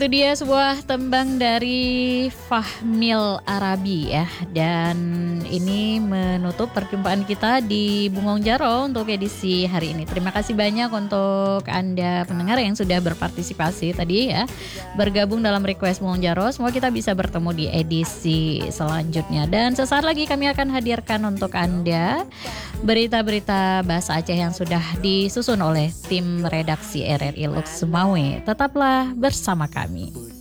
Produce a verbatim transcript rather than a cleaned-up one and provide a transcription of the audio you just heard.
Itu dia sebuah tembang dari Fahmil Arabi ya. Dan ini menutup perjumpaan kita di Bungong Jaro untuk edisi hari ini. Terima kasih banyak untuk Anda pendengar yang sudah berpartisipasi tadi ya, bergabung dalam request Bungong Jaro. Semoga kita bisa bertemu di edisi selanjutnya. Dan sesaat lagi kami akan hadirkan untuk Anda berita-berita bahasa Aceh yang sudah disusun oleh tim redaksi R R I Lux Sumawe. Tetaplah bersama kami.